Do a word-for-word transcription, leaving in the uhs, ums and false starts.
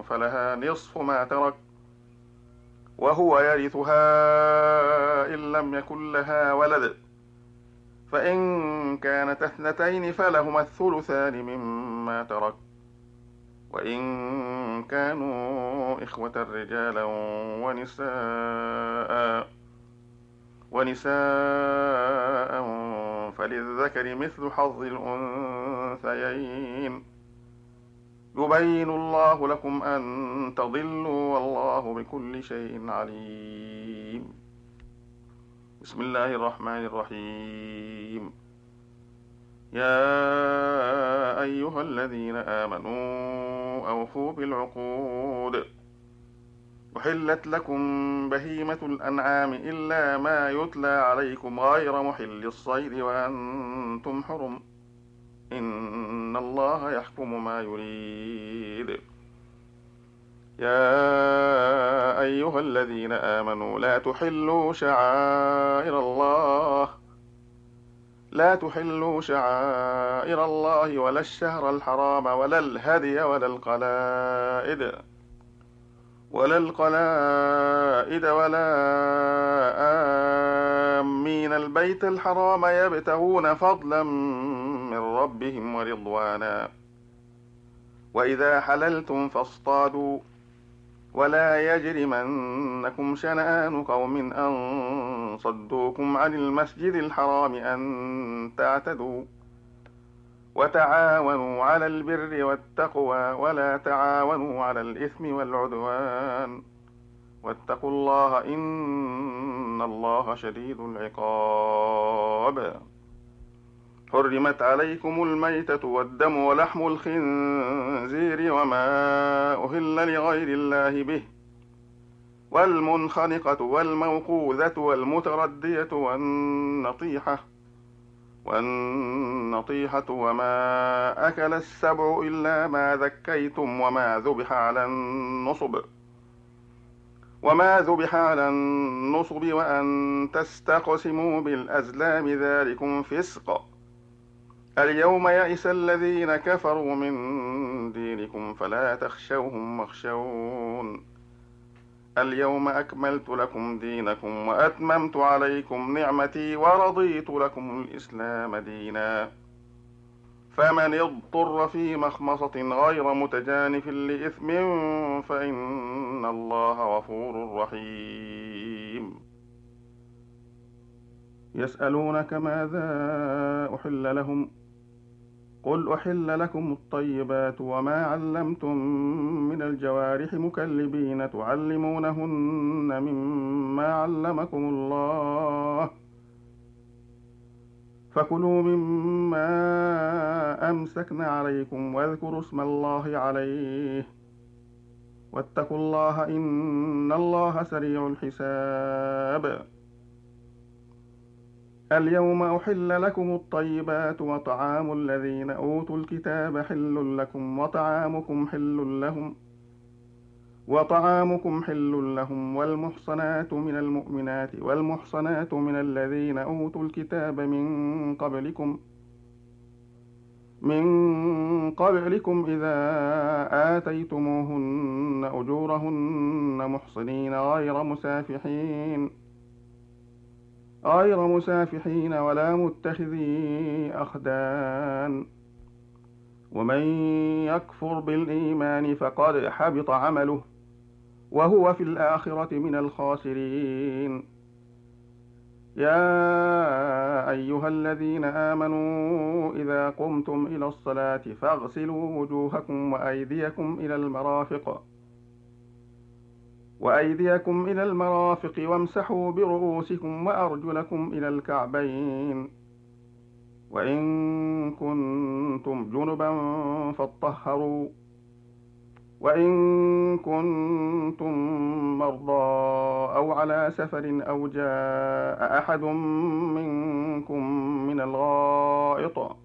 فلها نصف ما ترك وهو يرثها إن لم يكن لها ولد، فإن كانت اثنتين فلهما الثلثان مما ترك، وإن كانوا إخوة رجالا ونساء ونساء فللذكر مثل حظ الأنثيين، يبين الله لكم أن تضلوا والله بكل شيء عليم. بسم الله الرحمن الرحيم. يا أيها الذين آمنوا أوفوا بالعقود، أحلت لكم بهيمة الأنعام إلا ما يتلى عليكم غير محل الصيد وأنتم حرم، إن الله يحكم ما يريد. يا أيها الذين آمنوا لا تحلوا شعائر الله لا تحلوا شعائر الله ولا الشهر الحرام ولا الهدي ولا القلائد ولا القلائد ولا آمين البيت الحرام يبتغون فضلا من ربهم ورضوانا، وإذا حللتم فاصطادوا، ولا يجرمنكم شنآن قوم أن صدوكم عن المسجد الحرام أن تعتدوا، وتعاونوا على البر والتقوى ولا تعاونوا على الإثم والعدوان، واتقوا الله إن الله شديد العقاب. حرمت عليكم الميتة والدم ولحم الخنزير وما أهل لغير الله به، والمنخنقة والموقوذة والمتردية والنطيحة والنطيحة وما أكل السبع إلا ما ذكيتم وما ذبح على النصب وما ذبح على النصب وأن تستقسموا بالأزلام ذلكم فسق. اليوم يئس الذين كفروا من دينكم فلا تخشوهم واخشون، اليوم أكملت لكم دينكم وأتممت عليكم نعمتي ورضيت لكم الإسلام دينا، فمن اضطر في مخمصة غير متجانف لإثم فإن الله غفور رحيم. يسألونك ماذا أحل لهم، قل أحل لكم الطيبات وما علمتم من الجوارح مكلبين تعلمونهن مما علمكم الله، فكلوا مما أمسكن عليكم واذكروا اسم الله عليه، واتقوا الله إن الله سريع الحساب. اليوم أحل لكم الطيبات وطعام الذين أوتوا الكتاب حل لكم وطعامكم حل لهم وطعامكم حل لهم والمحصنات من المؤمنات والمحصنات من الذين أوتوا الكتاب من قبلكم من قبلكم إذا آتيتموهن أجورهن محصنين غير مسافحين غير مسافحين ولا متخذي أخدان، ومن يكفر بالإيمان فقد حبط عمله وهو في الآخرة من الخاسرين. يا أيها الذين آمنوا إذا قمتم إلى الصلاة فاغسلوا وجوهكم وأيديكم إلى المرافق وأيديكم إلى المرافق وامسحوا برؤوسكم وأرجلكم إلى الكعبين، وإن كنتم جنبا فاطهروا، وإن كنتم مرضى أو على سفر أو جاء أحد منكم من الغائط